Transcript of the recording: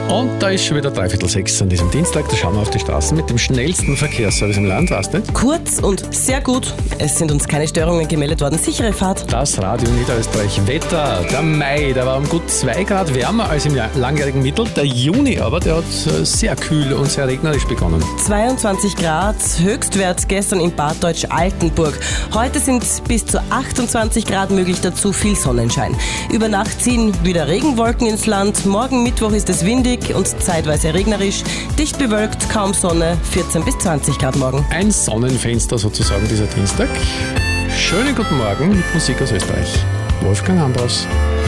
Und da ist schon wieder 5:45 an diesem Dienstag. Da schauen wir auf die Straßen mit dem schnellsten Verkehrsservice im Land, weißt du? Kurz und sehr gut. Es sind uns keine Störungen gemeldet worden. Sichere Fahrt. Das Radio Niederösterreich Wetter. Der Mai, der war um gut 2 Grad wärmer als im langjährigen Mittel. Der Juni aber, der hat sehr kühl und sehr regnerisch begonnen. 22 Grad, Höchstwert gestern in Bad Deutsch-Altenburg. Heute sind bis zu 28 Grad möglich, dazu viel Sonnenschein. Über Nacht ziehen wieder Regenwolken ins Land. Morgen Mittwoch ist es windig und zeitweise regnerisch. Dicht bewölkt, kaum Sonne, 14 bis 20 Grad morgen. Ein Sonnenfenster sozusagen dieser Dienstag. Schönen guten Morgen mit Musik aus Österreich. Wolfgang Ambros.